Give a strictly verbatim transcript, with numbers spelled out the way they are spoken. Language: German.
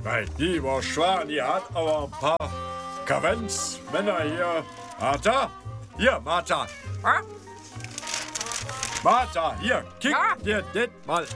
Mein lieber Schwan, ihr hat aber ein paar Kavenzmänner hier. Martha? Hier, Martha. Ja? Martha, hier, kick Ja? dir das mal